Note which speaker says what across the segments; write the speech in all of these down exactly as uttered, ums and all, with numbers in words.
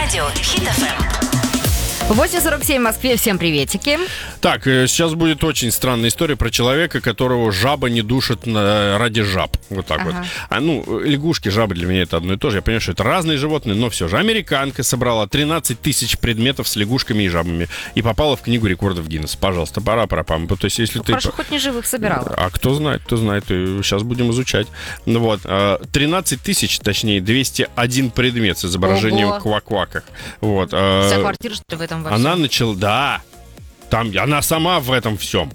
Speaker 1: Радио Хит эф эм.
Speaker 2: восемь сорок семь в Москве. Всем приветики.
Speaker 3: Так, сейчас будет очень странная история про человека, которого жаба не душит на... ради жаб. Вот так ага. вот. А, ну, лягушки, жабы для меня это одно и то же. Я понимаю, что это разные животные, но все же. Американка собрала тринадцать тысяч предметов с лягушками и жабами и попала в книгу рекордов Гиннесса. Пожалуйста, пора, пора, пора. То есть, если
Speaker 2: ну,
Speaker 3: ты...
Speaker 2: Хорошо, хоть не живых собирала.
Speaker 3: А кто знает, кто знает. Сейчас будем изучать. Ну вот. тринадцать тысяч, точнее, двести один предмет с изображением
Speaker 2: Ого.
Speaker 3: квак-квака. Вот.
Speaker 2: Вся квартира, что ли, в этом во всем?
Speaker 3: Она начала... Да. Там, она сама в этом всем.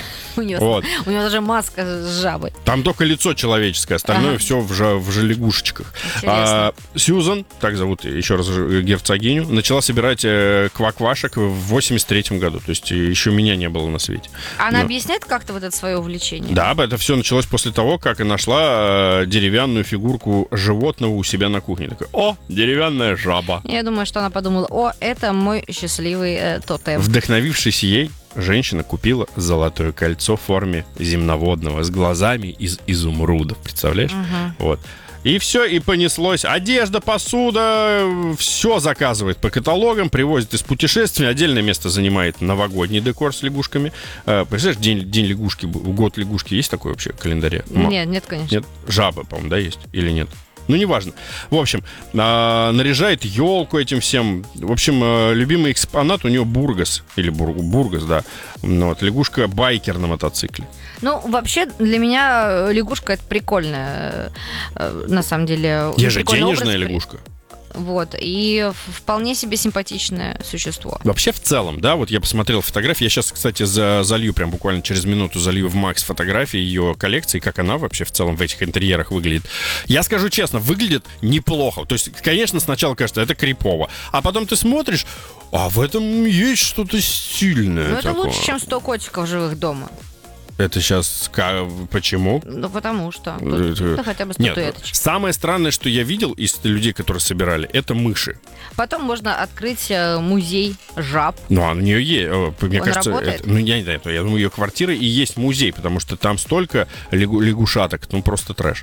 Speaker 2: У нее,
Speaker 3: вот.
Speaker 2: у нее даже маска с жабой.
Speaker 3: Там только лицо человеческое, остальное ага. все в, же, в же лягушечках. А, Сьюзан, так зовут еще раз герцогиню, начала собирать э, кваквашек в восемьдесят третьем году. То есть еще меня не было на свете.
Speaker 2: Она
Speaker 3: Но...
Speaker 2: объясняет как-то вот это свое увлечение?
Speaker 3: Да, это все началось после того, как нашла э, деревянную фигурку животного у себя на кухне. Такая, о, деревянная жаба.
Speaker 2: Я думаю, что она подумала, о, это мой счастливый э, тотем.
Speaker 3: Вдохновившись ей, женщина купила золотое кольцо в форме земноводного с глазами из изумрудов. Представляешь?
Speaker 2: Угу.
Speaker 3: Вот. И все, и понеслось. Одежда, посуда, все заказывает по каталогам, привозит из путешествий. Отдельное место занимает новогодний декор с лягушками. Представляешь, день, день лягушки, год лягушки есть такой вообще в календаре?
Speaker 2: Нет, нет, конечно.
Speaker 3: Нет? Жабы, по-моему, да, есть? Или нет? Ну, неважно. В общем, э, наряжает елку этим всем. В общем, э, любимый экспонат у нее Бургас. Или Бур, Бургас, да. Ну, вот, лягушка-байкер на мотоцикле.
Speaker 2: Ну, вообще, для меня лягушка это прикольная. Э, на самом деле.
Speaker 3: Я же денежная лягушка.
Speaker 2: Вот, и вполне себе симпатичное существо.
Speaker 3: Вообще, в целом, да, вот я посмотрел фотографии. Я сейчас, кстати, за, залью, прям буквально через минуту залью в Макс фотографии ее коллекции, как она вообще в целом в этих интерьерах выглядит. Я скажу честно, выглядит неплохо. То есть, конечно, сначала кажется, это крипово. А потом ты смотришь, а в этом есть что-то стильное.
Speaker 2: Ну, это
Speaker 3: такое.
Speaker 2: лучше, чем сто котиков живых дома.
Speaker 3: Это сейчас почему?
Speaker 2: Ну, потому что. Тут,
Speaker 3: это...
Speaker 2: тут хотя бы
Speaker 3: Нет,
Speaker 2: статуэточка.
Speaker 3: самое странное, что я видел из людей, которые собирали, это мыши.
Speaker 2: Потом можно открыть музей жаб.
Speaker 3: Ну, а у нее есть. Мне
Speaker 2: Он
Speaker 3: кажется,
Speaker 2: работает?
Speaker 3: это, ну, я не знаю, я думаю, ее квартира и есть музей, потому что там столько лягу, лягушаток, ну, просто трэш.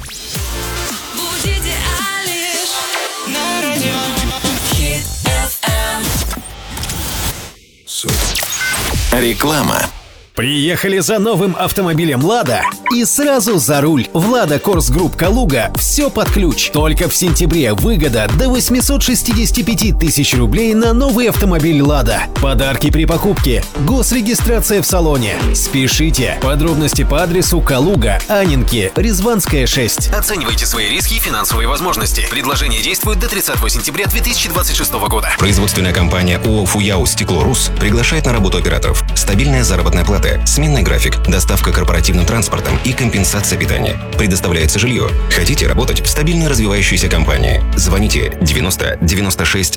Speaker 4: Реклама. Приехали за новым автомобилем «Лада» и сразу за руль. в «Лада Корс Групп Калуга» все под ключ. Только в сентябре выгода до восемьсот шестьдесят пять тысяч рублей на новый автомобиль «Лада». Подарки при покупке. Госрегистрация в салоне. Спешите. Подробности по адресу Калуга, Анненки, Резванская, шесть.
Speaker 5: Оценивайте свои риски и финансовые возможности. Предложение действует до тридцатого сентября две тысячи двадцать шестого года.
Speaker 6: Производственная компания ООО «Фуяу Стекло Рус» приглашает на работу операторов. Стабильная заработная плата, сменный график, доставка корпоративным транспортом и компенсация питания. Предоставляется жилье. Хотите работать в стабильной развивающейся компании? Звоните девяносто девяносто шесть